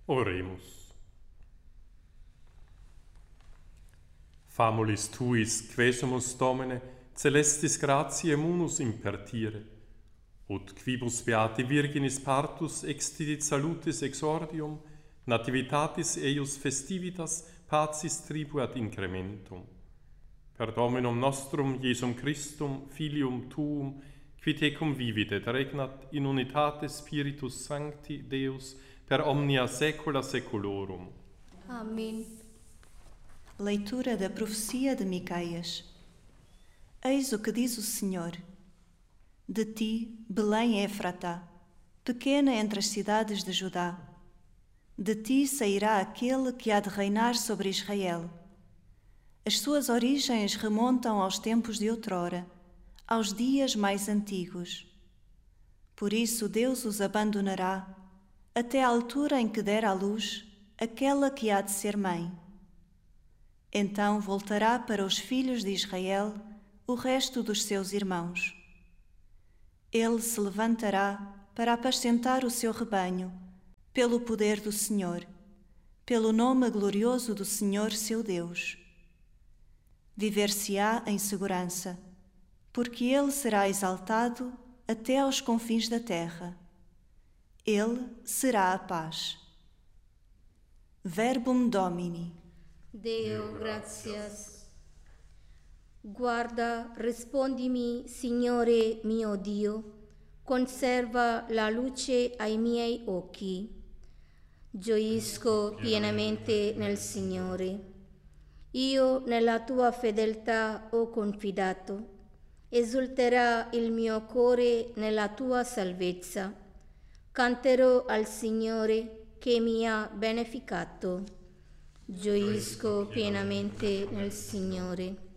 Oremus. Famulis tuis, quesumus Domine, celestis gratiae munus impertire, ut quibus beati virginis partus extidit salutis exordium, nativitatis eius festivitas pacis tribuat incrementum. Per Dominum nostrum Iesum Christum, Filium Tuum, qui tecum vivit et regnat in unitate Spiritus Sancti Deus, per omnia saecula saeculorum. Amém. Leitura da profecia de Miqueias. Eis o que diz o Senhor. De ti, Belém Éfrata, pequena entre as cidades de Judá. De ti sairá aquele que há de reinar sobre Israel. As suas origens remontam aos tempos de outrora, aos dias mais antigos. Por isso Deus os abandonará, até a altura em que der à luz aquela que há de ser mãe. Então voltará para os filhos de Israel o resto dos seus irmãos. Ele se levantará para apacentar o seu rebanho, pelo poder do Senhor, pelo nome glorioso do Senhor seu Deus. Viver-se-á em segurança, porque ele será exaltado até aos confins da terra. Ele será a paz. Verbum Domini. Deo gratias. Guarda, rispondi-mi, Signore mio Dio, conserva la luce ai miei occhi. Gioisco pienamente nel Signore. Io nella tua fedeltà ho confidato. Esulterà il mio cuore nella tua salvezza. Canterò al Signore che mi ha beneficato. Gioisco pienamente nel Signore.